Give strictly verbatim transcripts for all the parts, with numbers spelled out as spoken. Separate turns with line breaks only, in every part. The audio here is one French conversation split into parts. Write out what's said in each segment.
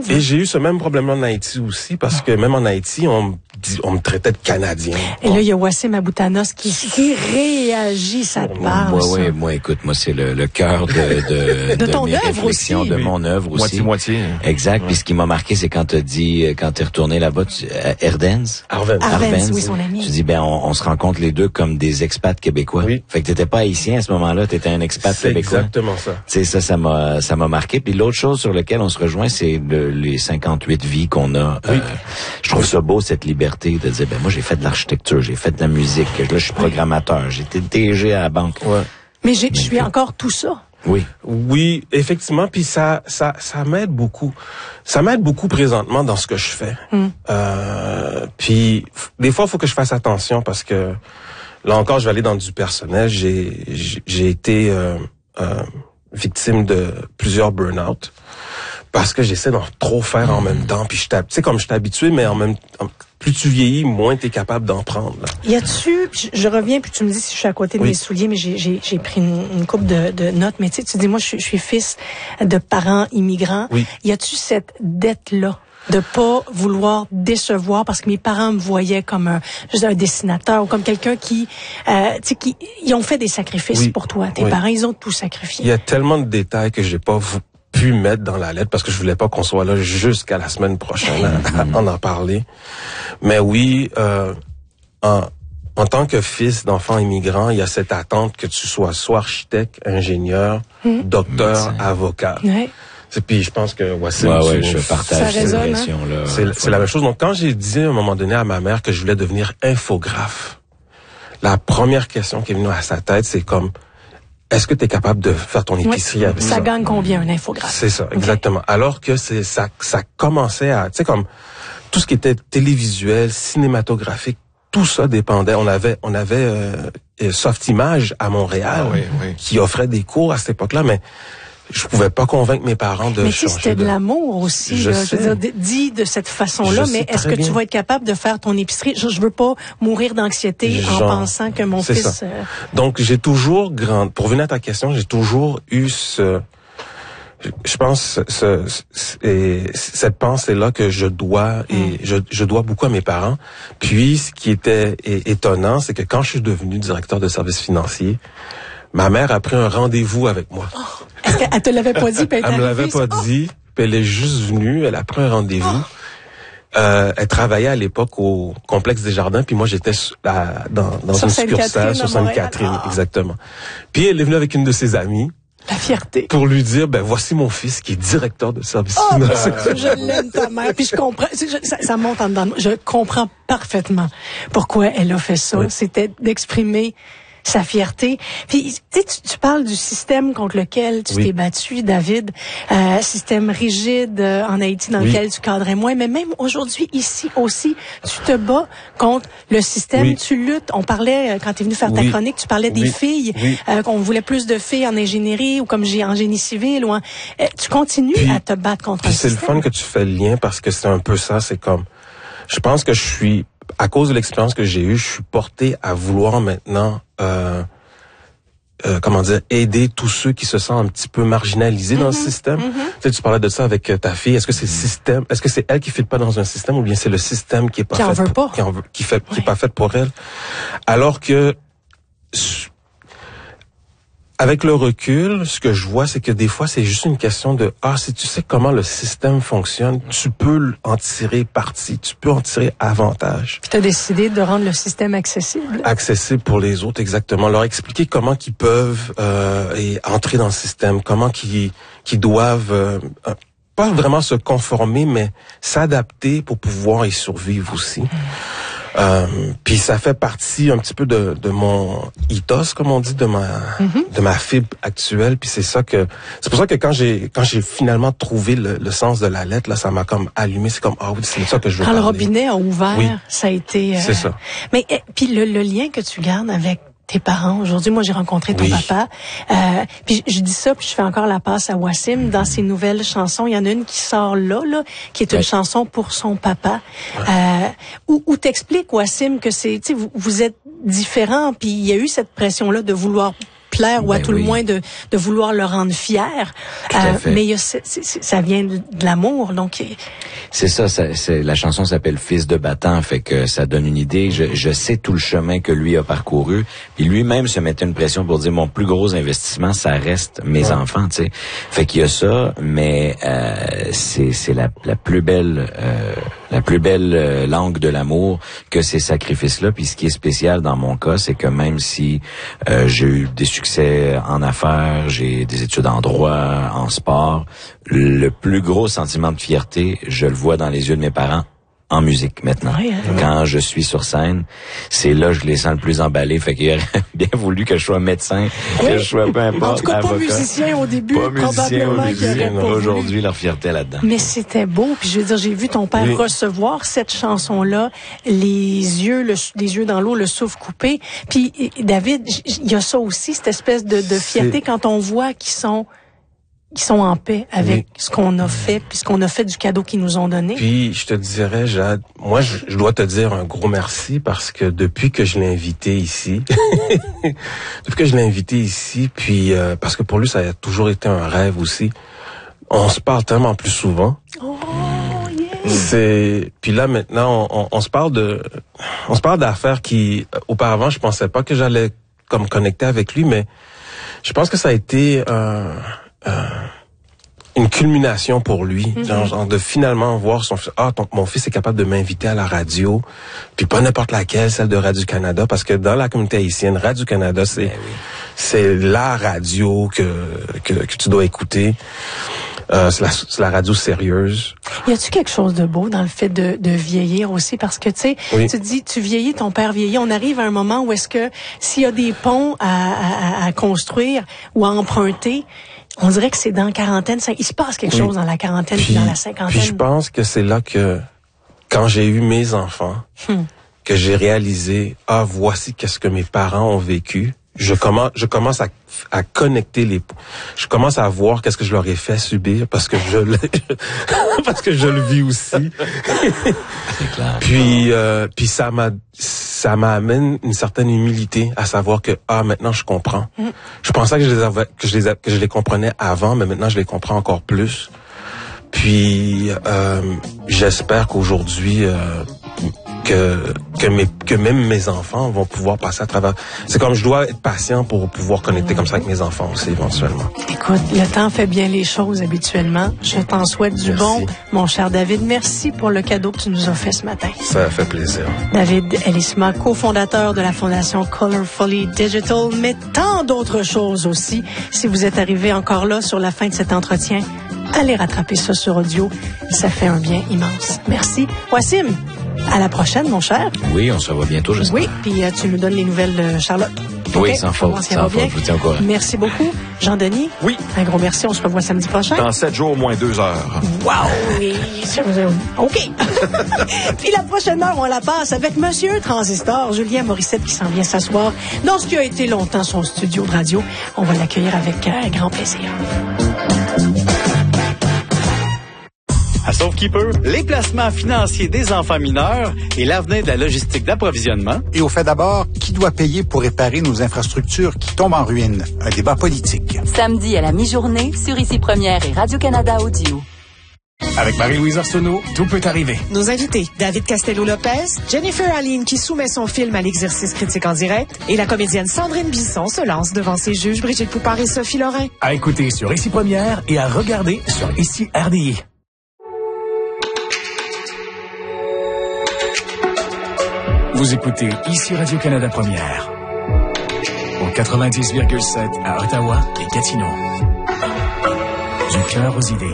Et j'ai eu ce même problème en Haïti aussi, parce que même en Haïti, on, on me traitait de Canadien.
Et là, il y a Wassim Aboutanos qui, qui réagit, ça te parle,
moi,
ça.
Ouais, moi, écoute, moi, c'est le, le cœur de, de,
de,
de
ton
mes
œuvre
réflexions,
aussi.
de mon œuvre aussi.
Moitié-moitié.
Exact.
Ouais.
Puis ce qui m'a marqué, c'est quand t'as dit, quand t'es retourné là-bas, tu, à Erdens.
Arvens.
Arvens, oui, son ami.
Tu dis, ben, on, on se rencontre les deux comme des expats québécois.
Oui.
Fait que t'étais pas haïtien à ce moment-là, t'étais un expat
C'est
québécois.
exactement ça.
Tu sais, ça, ça m'a, ça m'a marqué. Puis l'autre chose sur laquelle on se rejoint, c'est le, les cinquante-huit vies qu'on a.
Oui.
Euh, je trouve ça beau, cette liberté de dire, ben, moi, j'ai fait de l'architecture, j'ai fait de la musique, là, je suis programmateur, j'étais D G à la banque.
Ouais.
Mais j'ai, je suis encore tout ça.
Oui.
Oui, effectivement, puis ça, ça, ça m'aide beaucoup. Ça m'aide beaucoup présentement dans ce que je fais.
Mm.
Euh, puis des fois, il faut que je fasse attention parce que là encore, je vais aller dans du personnel. J'ai, j'ai, j'ai été euh, euh, victime de plusieurs burn-out parce que j'essaie d'en trop faire en même temps. Puis je t'hab- tu sais, comme je suis habitué, mais en même temps, plus tu vieillis, moins t'es capable d'en prendre. Là.
Y a-tu, je, je reviens, puis tu me dis si je suis à côté de
Oui.
mes souliers, mais j'ai, j'ai, j'ai pris une, une couple de, de notes, mais tu sais, tu dis, moi, je suis, je suis fils de parents immigrants.
Oui.
Y a-tu cette dette-là de pas vouloir décevoir parce que mes parents me voyaient comme un, juste un dessinateur ou comme quelqu'un qui, euh, tu sais, qui, ils ont fait des sacrifices
Oui.
pour toi. Tes
Oui.
parents, ils ont tout sacrifié.
Il y a tellement de détails que j'ai pas v- pu mettre dans la lettre parce que je voulais pas qu'on soit là jusqu'à la semaine prochaine à, à en en parler. Mais oui, euh, en, en tant que fils d'enfant immigrant, il y a cette attente que tu sois soit architecte, ingénieur,
Mmh.
docteur,
Médecin.
avocat.
Ouais.
Et puis je pense que Wassim,
Ouais, ouais,
tu-
je
Ça
partage cette
résonne, hein?
impression-là.
c'est, c'est la même chose. Donc quand j'ai dit à un moment donné à ma mère que je voulais devenir infographe, la première question qui est venue à sa tête, c'est comme, est-ce que tu es capable de faire ton épicerie
Oui.
avec ça?
Ça gagne combien un infographe?
C'est ça, exactement. Alors que c'est ça, ça commençait à, tu sais, comme tout ce qui était télévisuel, cinématographique, tout ça dépendait. On avait, on avait euh, Softimage à Montréal
Ah oui, oui.
qui offrait des cours à cette époque-là, mais je pouvais pas convaincre mes parents de
Mais tu sais,
changer
c'était de
de...
l'amour aussi.
Je
là.
sais.
veux dire, dit de cette façon-là,
Je
mais
sais
est-ce
très
que tu
bien.
vas être capable de faire ton épicerie? Je, je veux pas mourir d'anxiété en
Genre,
pensant que mon
c'est
fils...
ça.
euh,
Donc j'ai toujours grand. Pour venir à ta question, j'ai toujours eu ce. Je pense ce, ce- et cette pensée-là que je dois et je, je dois beaucoup à mes parents. Puis ce qui était é- étonnant, c'est que quand je suis devenu directeur de services financiers, ma mère a pris un rendez-vous avec moi.
Est-ce qu'elle te l'avait pas dit? Puis elle,
Elle me l'avait
arrivée,
pas
ça?
dit, puis elle est juste venue, elle a pris un rendez-vous. Euh, elle travaillait à l'époque au complexe des Jardins, puis moi j'étais su- à- dans, dans
Sur
une
Sainte-Catherine,
succursale sur
à Montréal.
Sainte-Catherine,
Ah.
exactement. Puis elle est venue avec une de ses amies
La fierté.
pour lui dire, ben voici mon fils qui est directeur de services
Oh,
financiers.
je l'aime ta mère. Puis je comprends, c'est- je- ça, ça monte en dedans de moi. Je comprends parfaitement pourquoi elle a fait ça.
Oui.
C'était d'exprimer sa fierté. Puis tu sais, tu, tu parles du système contre lequel tu
Oui.
t'es battu, David, euh, système rigide euh, en Haïti dans
Oui.
lequel tu cadrais moins, mais même aujourd'hui ici aussi, tu te bats contre le système,
Oui.
tu luttes. On parlait euh, quand tu es venu faire ta
Oui.
chronique, tu parlais des
Oui.
filles,
Oui.
euh, qu'on voulait plus de filles en ingénierie ou comme j'ai en génie civil ou en, euh, tu continues
Puis-
à te battre contre
Puis
le
c'est le
système.
fun que tu fais le lien parce que c'est un peu ça, c'est comme, je pense que je suis, à cause de l'expérience que j'ai eue, je suis porté à vouloir maintenant, euh, euh, comment dire, aider tous ceux qui se sentent un petit peu marginalisés dans le système. Tu sais, tu parlais de ça avec euh, ta fille. Est-ce que c'est le système, est-ce que c'est elle qui ne fit pas dans un système ou bien c'est le système qui est pas
Qui en
fait
veut
pour-
pas.
qui en veut, qui fait, qui
Ouais.
est pas fait pour elle? Alors que, s- avec le recul, ce que je vois, c'est que des fois, c'est juste une question de, ah, si tu sais comment le système fonctionne, tu peux en tirer parti, tu peux en tirer avantage.
Puis tu as décidé de rendre le système accessible.
Accessible pour les autres, exactement. Leur expliquer comment qu'ils peuvent euh, et entrer dans le système, comment qu'ils qu'ils doivent euh, euh, pas vraiment se conformer, mais s'adapter pour pouvoir y survivre aussi. Euh, puis ça fait partie un petit peu de, de mon ethos, comme on dit, de ma de ma fibre actuelle. Puis c'est ça que c'est pour ça que quand j'ai quand j'ai finalement trouvé le, le sens de la lettre, là, ça m'a comme allumé. C'est comme ah oui, c'est ça que je veux
Quand le
parler.
robinet a ouvert,
Oui.
ça a été... euh,
C'est ça.
Mais eh, puis le, le lien que tu gardes avec tes parents. Aujourd'hui, moi, j'ai rencontré ton
Oui.
papa. Euh, puis je, je dis ça, puis je fais encore la passe à Wassim. Dans ses nouvelles chansons, il y en a une qui sort là, là, qui est une
Ouais.
chanson pour son papa, euh, où, où t'expliques, Wassim, que c'est, tu sais, vous, vous êtes différents, puis il y a eu cette pression-là de vouloir plaire ou à
ben
tout
oui.
le moins de, de vouloir le rendre fier.
Tout à
Euh,
fait.
mais il y a, c'est, c'est, ça vient de, de l'amour, donc.
C'est ça, ça c'est, la chanson s'appelle Fils de battant, fait que ça donne une idée. Je, je sais tout le chemin que lui a parcouru. Puis lui-même se mettait une pression pour dire, mon plus gros investissement, ça reste mes ouais. enfants, tu sais. Fait qu'il y a ça, mais euh, c'est, c'est la, la plus belle... Euh, la plus belle euh, langue de l'amour que ces sacrifices-là. Puis ce qui est spécial dans mon cas, c'est que même si euh, j'ai eu des succès en affaires, j'ai des études en droit, en sport, le plus gros sentiment de fierté, je le vois dans les yeux de mes parents en musique maintenant. Oui, hein, quand je suis sur scène, c'est là que je les sens le plus emballés. Fait qu'il aurait bien voulu que je sois médecin, oui. que je sois peu importe.
En tout cas,
avocat.
Pas musicien au début.
Pas musicien au début. Aujourd'hui,
voulu.
leur fierté là-dedans.
Mais c'était beau. Puis je veux dire, j'ai vu ton père oui. recevoir cette chanson-là, les yeux, le, les yeux dans l'eau, le souffle coupé. Puis David, il y a ça aussi, cette espèce de, de fierté c'est... quand on voit qu'ils sont qui sont en paix avec oui. ce qu'on a fait, puis ce qu'on a fait du cadeau qu'ils nous ont donné.
Puis, je te dirais, Jade, moi, je, je dois te dire un gros merci parce que depuis que je l'ai invité ici, depuis que je l'ai invité ici, puis euh, parce que pour lui, ça a toujours été un rêve aussi, on se parle tellement plus souvent.
Oh, yeah!
C'est, puis là, maintenant, on, on, on se parle de, on se parle d'affaires qui, auparavant, je pensais pas que j'allais comme connecter avec lui, mais je pense que ça a été un... Euh, une culmination pour lui, mm-hmm. genre, genre de finalement voir son fils. Ah, ton, mon fils est capable de m'inviter à la radio, puis pas n'importe laquelle, celle de Radio-Canada, parce que dans la communauté haïtienne, Radio-Canada, c'est ben oui. c'est la radio que, que que tu dois écouter. Euh, c'est, la, c'est la radio sérieuse.
Y a-tu quelque chose de beau dans le fait de, de vieillir aussi? Parce que, tu sais, oui. tu dis, tu vieillis, ton père vieillit. On arrive à un moment où est-ce que s'il y a des ponts à, à, à construire ou à emprunter, on dirait que c'est dans la quarantaine. Ça, il se passe quelque oui. chose dans la quarantaine puis, puis dans la cinquantaine.
Puis je pense que c'est là que, quand j'ai eu mes enfants, hmm. que j'ai réalisé, ah, voici qu'est-ce que mes parents ont vécu. Je commence, je commence à, à connecter les, je commence à voir qu'est-ce que je leur ai fait subir parce que je le, parce que je le vis aussi.
C'est clair.
Puis, euh, puis ça m'a, ça m'amène une certaine humilité à savoir que ah maintenant je comprends. Mm. Je pensais que je les avais, que je les, que je les comprenais avant, mais maintenant je les comprends encore plus. Puis, euh, j'espère qu'aujourd'hui. Euh, que que mes que même mes enfants vont pouvoir passer à travers. C'est comme je dois être patient pour pouvoir connecter mmh. comme ça avec mes enfants aussi éventuellement.
Écoute, le temps fait bien les choses habituellement. Je t'en souhaite du
merci.
Bon, mon cher David. Merci pour le cadeau que tu nous as fait ce matin.
Ça fait plaisir.
David Ellisma, cofondateur de la fondation Colorfully Digital, mais tant d'autres choses aussi. Si vous êtes arrivé encore là sur la fin de cet entretien, allez rattraper ça sur audio. Ça fait un bien immense. Merci. Wassim, à la prochaine, mon cher.
Oui, on se revoit bientôt, j'espère.
Oui, puis euh, tu nous donnes les nouvelles de Charlotte.
Oui,
okay.
sans faute, sans faute, je vous tiens au courant.
Merci beaucoup. Jean-Denis.
Oui.
Un gros merci, on se revoit samedi prochain.
Dans sept jours, au moins deux heures.
Wow! Oui, OK. Puis la prochaine heure, on la passe avec Monsieur Transistor, Julien Morissette, qui s'en vient s'asseoir dans ce qui a été longtemps son studio de radio. On va l'accueillir avec euh, grand plaisir.
À Saufkeeper, les placements financiers des enfants mineurs et l'avenir de la logistique d'approvisionnement.
Et au fait d'abord, qui doit payer pour réparer nos infrastructures qui tombent en ruine? Un débat politique.
Samedi à la mi-journée, sur Ici Première et Radio-Canada Audio.
Avec Marie-Louise Arsenault, tout peut arriver.
Nos invités, David Castello-Lopez, Jennifer Aline qui soumet son film à l'exercice critique en direct et la comédienne Sandrine Bisson se lance devant ses juges Brigitte Poupard et Sophie Lorrain.
À écouter sur Ici Première et à regarder sur Ici R D I. Vous écoutez Ici Radio-Canada Première. Au quatre-vingt-dix virgule sept à Ottawa et Gatineau. Du cœur aux idées.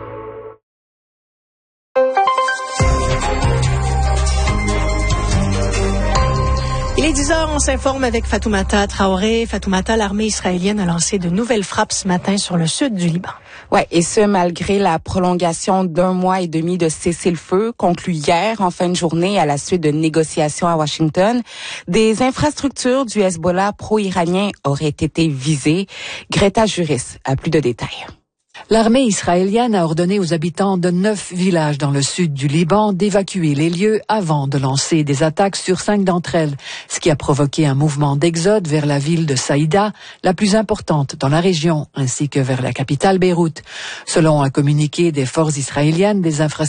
Il est dix heures, on s'informe avec Fatoumata Traoré. Fatoumata, l'armée israélienne a lancé de nouvelles frappes ce matin sur le sud du Liban.
Ouais, et ce, malgré la prolongation d'un mois et demi de cessez-le-feu conclu hier en fin de journée à la suite de négociations à Washington. Des infrastructures du Hezbollah pro-iranien auraient été visées. Greta Juris a plus de détails.
L'armée israélienne a ordonné aux habitants de neuf villages dans le sud du Liban d'évacuer les lieux avant de lancer des attaques sur cinq d'entre elles, ce qui a provoqué un mouvement d'exode vers la ville de Saïda, la plus importante dans la région, ainsi que vers la capitale Beyrouth. Selon un communiqué des forces israéliennes, des infrastructures